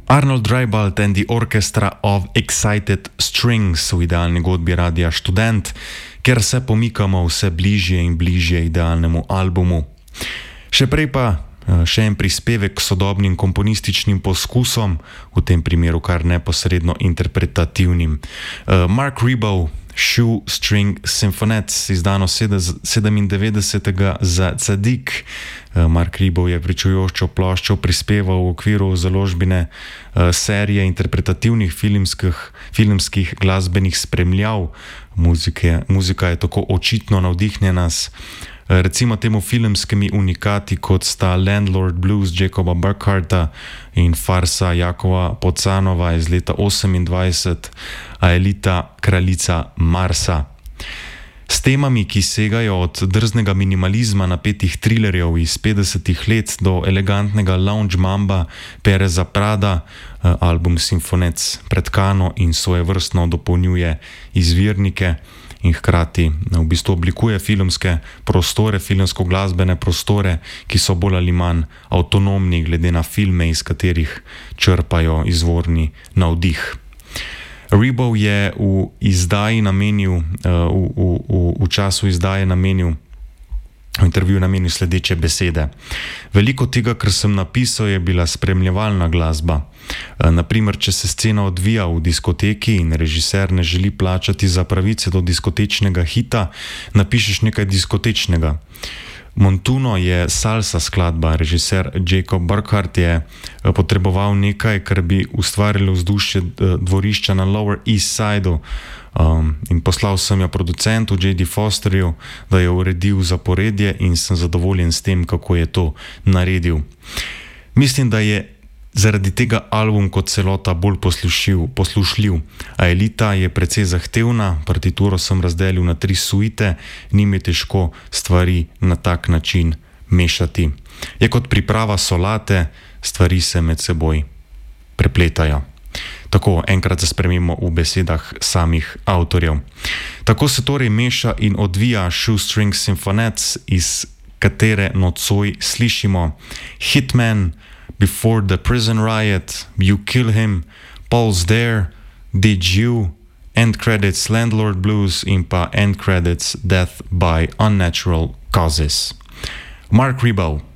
Arnold Dreibald and the Orchestra of Excited Strings v idealni godbi Radia Študent, ker se pomikamo vse bližje in bližje idealnemu albumu. Še prej pa še en prispevek k sodobnim komponističnim poskusom, v tem primeru kar neposredno interpretativnim. Mark Ribot, Shoestring Symphonette, izdano 97. za Tzadik. Mark Ribot je pričujočo ploščo prispeval v okviru založbine serije interpretativnih filmskih glasbenih spremljav. Muzika je tako očitno navdihnjena s recimo temu filmskimi unikati, kot sta Landlord Blues Jacoba Burkharta in farsa Jakova Pocanova iz leta 28, Aelita, kraljica Marsa. S temami, ki segajo od drznega minimalizma napetih trilerjev iz 50-ih let do elegantnega lounge mamba Pereza Prada, album Symphonets pretkano in svojevrstno dopolnjuje izvirnike in hkrati v bistvu oblikuje filmske prostore, filmsko-glasbene prostore, ki so bolj ali manj avtonomni glede na filme, iz katerih črpajo izvorni navdih. Ribot je v času izdaje namenil v intervjuju namenil sledeče besede. Veliko tega, kar sem napisal, je bila spremljevalna glasba. Naprimer, če se scena odvija v diskoteki in režiser ne želi plačati za pravice do diskotečnega hita, napišeš nekaj diskotečnega. Montuno je salsa skladba, režiser Jacob Burkhart je potreboval nekaj, kar bi ustvarilo vzdušje dvorišča na Lower East Sideu, in poslal sem jo producentu J.D. Fosterju, da je uredil zaporedje in sem zadovoljen s tem, kako je to naredil. Mislim, da je zaradi tega album kot celota bolj poslušljiv. Aelita je precej zahtevna, partituro sem razdelil na 3 suite, njim je težko stvari na tak način mešati. Je kot priprava solate, stvari se med seboj prepletajo. Tako, enkrat za spremembo v besedah samih avtorjev. Tako se torej meša in odvija Shoestring Symphonette, iz katere nocoj slišimo Hitman, Before the Prison Riot, You Kill Him, Paul's There, Did You, End Credits Landlord Blues in pa End Credits Death by Unnatural Causes. Mark Ribot.